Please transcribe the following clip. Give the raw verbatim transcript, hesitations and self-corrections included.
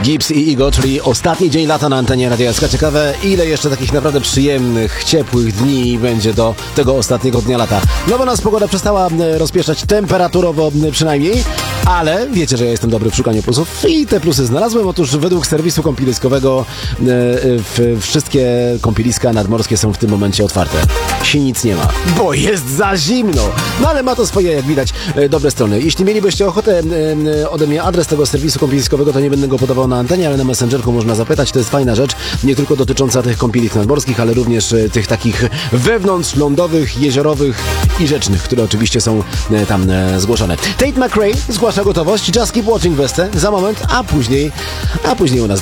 Gibbs i Igo, czyli ostatni dzień lata na antenie Radia S K. Ciekawe, ile jeszcze takich naprawdę przyjemnych, ciepłych dni będzie do tego ostatniego dnia lata. No bo nas pogoda przestała rozpieszczać temperaturowo przynajmniej, ale wiecie, że ja jestem dobry w szukaniu plusów i te plusy znalazłem. Otóż według serwisu kąpieliskowego e, wszystkie kąpieliska nadmorskie są w tym momencie otwarte. Si nic nie ma, bo jest za zimno. No ale ma to swoje, jak widać, e, dobre strony. Jeśli mielibyście ochotę e, ode mnie adres tego serwisu kąpieliskowego, to nie będę go podawał na antenie, ale na Messengerku można zapytać. To jest fajna rzecz, nie tylko dotycząca tych kąpielisk nadmorskich, ale również e, tych takich wewnątrzlądowych, jeziorowych i rzecznych, które oczywiście są e, tam e, zgłoszone. Tate McRae zgłasza gotowość. Just keep watching Westę za moment, a później, a później u nas.